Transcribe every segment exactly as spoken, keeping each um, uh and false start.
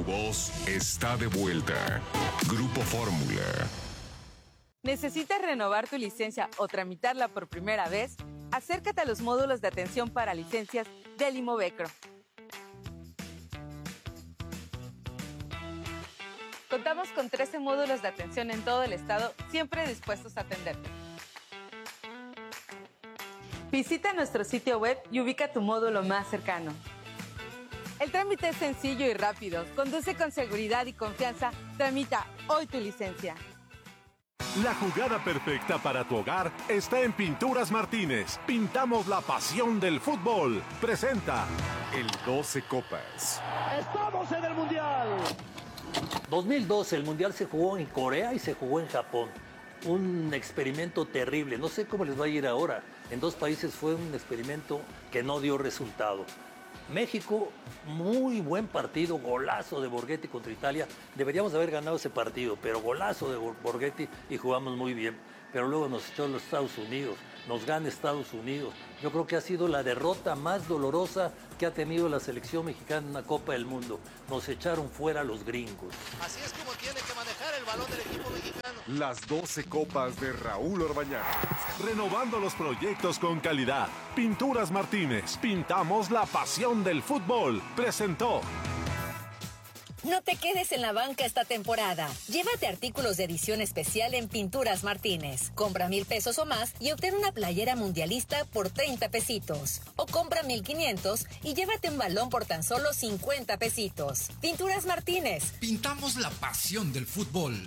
voz está de vuelta. Grupo Fórmula. ¿Necesitas renovar tu licencia o tramitarla por primera vez? Acércate a los módulos de atención para licencias del Imovecro. Contamos con trece módulos de atención en todo el estado, siempre dispuestos a atenderte. Visita nuestro sitio web y ubica tu módulo más cercano. El trámite es sencillo y rápido. Conduce con seguridad y confianza. Tramita hoy tu licencia. La jugada perfecta para tu hogar está en Pinturas Martínez. Pintamos la pasión del fútbol. Presenta el doce Copas. ¡Estamos en el Mundial! dos mil doce, el Mundial se jugó en Corea y se jugó en Japón. Un experimento terrible. No sé cómo les va a ir ahora. En dos países fue un experimento que no dio resultado. México, muy buen partido, golazo de Borghetti contra Italia. Deberíamos haber ganado ese partido, pero golazo de Borghetti y jugamos muy bien. Pero luego nos echó los Estados Unidos, nos gana Estados Unidos. Yo creo que ha sido la derrota más dolorosa que ha tenido la selección mexicana en una Copa del Mundo. Nos echaron fuera los gringos. Así es como tiene que manejar el balón del equipo mexicano. Las doce Copas de Raúl Orbañanos. Renovando los proyectos con calidad. Pinturas Martínez. Pintamos la pasión del fútbol. Presentó. No te quedes en la banca esta temporada. Llévate artículos de edición especial en Pinturas Martínez. Compra mil pesos o más y obtén una playera mundialista por treinta pesitos. O compra mil quinientos y llévate un balón por tan solo cincuenta pesitos. Pinturas Martínez. Pintamos la pasión del fútbol.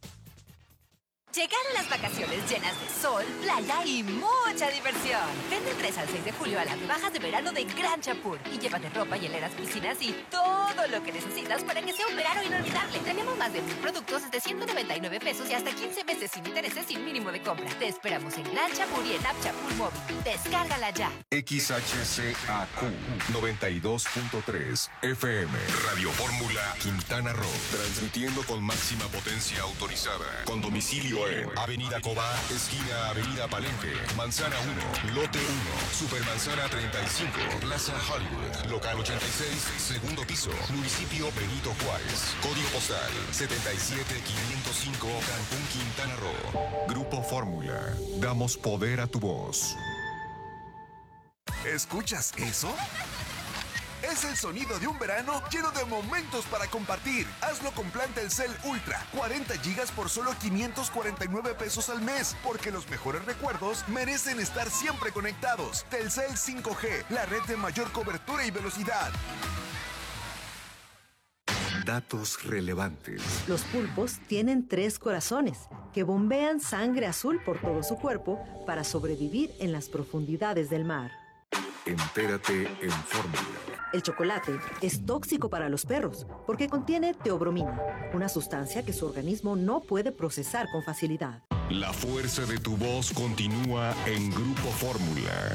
Llegaron las vacaciones llenas de sol, playa y mucha diversión. Ven del tres al seis de julio a las rebajas de verano de Gran Chapur y llévate ropa, hieleras, piscinas y todo lo que necesitas para que sea un verano inolvidable. Tenemos más de mil productos desde ciento noventa y nueve pesos y hasta quince meses sin intereses sin mínimo de compra. Te esperamos en Gran Chapur y en App Chapur Móvil. Descárgala ya. X H C A Q noventa y dos punto tres F M. Radio Fórmula Quintana Roo. Transmitiendo con máxima potencia autorizada. Con domicilio en Avenida Cobá, esquina Avenida Palenque, Manzana uno, Lote uno, Supermanzana treinta y cinco, Plaza Hollywood, Local ochenta y seis, segundo piso, Municipio Benito Juárez, Código postal setenta y siete quinientos cinco, Cancún, Quintana Roo. Grupo Fórmula, damos poder a tu voz. ¿Escuchas eso? Es el sonido de un verano lleno de momentos para compartir. Hazlo con plan Telcel Ultra. cuarenta gigas por solo quinientos cuarenta y nueve pesos al mes. Porque los mejores recuerdos merecen estar siempre conectados. Telcel cinco G, la red de mayor cobertura y velocidad. Datos relevantes. Los pulpos tienen tres corazones que bombean sangre azul por todo su cuerpo para sobrevivir en las profundidades del mar. Entérate en Fórmula. El chocolate es tóxico para los perros porque contiene teobromina, una sustancia que su organismo no puede procesar con facilidad. La fuerza de tu voz continúa en Grupo Fórmula.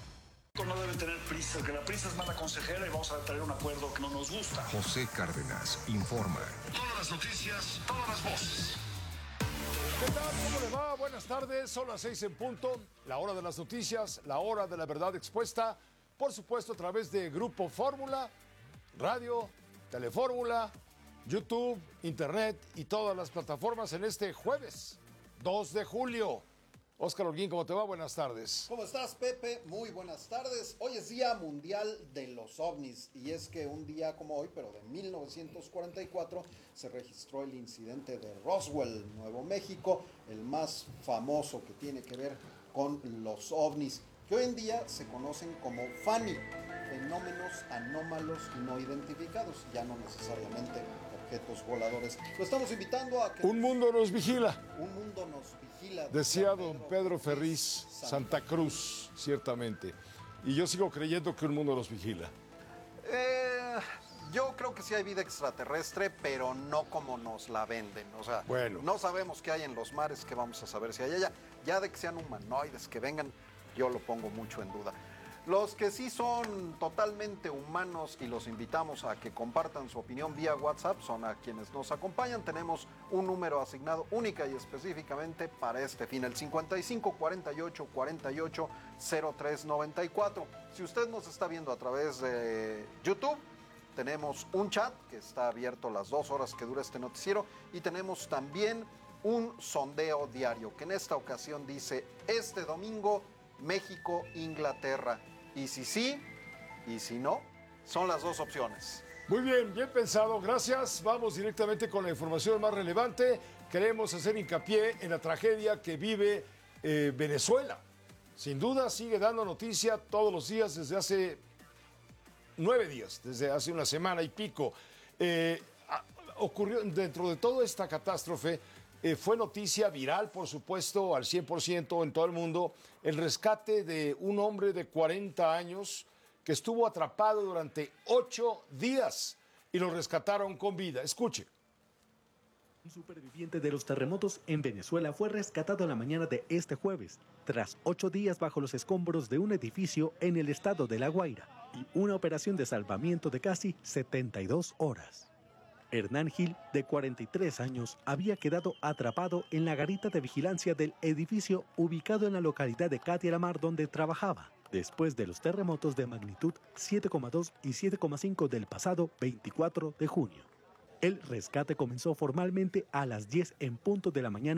No deben tener prisa, que la prisa es mala consejera y vamos a traer un acuerdo que no nos gusta. José Cárdenas informa. Todas las noticias, todas las voces. ¿Qué tal? ¿Cómo le va? Buenas tardes, son las seis en punto, la hora de las noticias, la hora de la verdad expuesta, por supuesto a través de Grupo Fórmula, radio, Telefórmula, YouTube, Internet y todas las plataformas en este jueves, dos de julio. Óscar Holguín, ¿cómo te va? Buenas tardes. ¿Cómo estás, Pepe? Muy buenas tardes. Hoy es Día Mundial de los OVNIs y es que un día como hoy, pero de mil novecientos cuarenta y cuatro, se registró el incidente de Roswell, Nuevo México, el más famoso que tiene que ver con los OVNIs, que hoy en día se conocen como FANI, fenómenos anómalos no identificados, ya no necesariamente objetos voladores. Lo estamos invitando a que... Un mundo nos vigila. Un mundo nos vigila. Decía don Pedro Ferriz, Santa Cruz, ciertamente. Y yo sigo creyendo que un mundo nos vigila. Eh, yo creo que sí hay vida extraterrestre, pero no como nos la venden. O sea, bueno. No sabemos qué hay en los mares, que vamos a saber si hay allá. Ya de que sean humanoides, que vengan, yo lo pongo mucho en duda. Los que sí son totalmente humanos y los invitamos a que compartan su opinión vía WhatsApp son a quienes nos acompañan. Tenemos un número asignado única y específicamente para este fin, el cincuenta y cinco cuarenta y ocho cuarenta y ocho cero tres noventa y cuatro. Si usted nos está viendo a través de YouTube, tenemos un chat que está abierto las dos horas que dura este noticiero y tenemos también un sondeo diario que en esta ocasión dice: este domingo México-Inglaterra. Y si sí, y si no, son las dos opciones. Muy bien, bien pensado, gracias. Vamos directamente con la información más relevante. Queremos hacer hincapié en la tragedia que vive eh, Venezuela. Sin duda sigue dando noticia todos los días desde hace nueve días, desde hace una semana y pico. Eh, ocurrió dentro de toda esta catástrofe, eh, fue noticia viral, por supuesto, al cien por ciento en todo el mundo, el rescate de un hombre de cuarenta años que estuvo atrapado durante ocho días y lo rescataron con vida. Escuche. Un superviviente de los terremotos en Venezuela fue rescatado la mañana de este jueves, tras ocho días bajo los escombros de un edificio en el estado de La Guaira y una operación de salvamiento de casi setenta y dos horas. Hernán Gil, de cuarenta y tres años, había quedado atrapado en la garita de vigilancia del edificio ubicado en la localidad de Catia la Mar, donde trabajaba, después de los terremotos de magnitud siete coma dos y siete coma cinco del pasado veinticuatro de junio. El rescate comenzó formalmente a las diez en punto de la mañana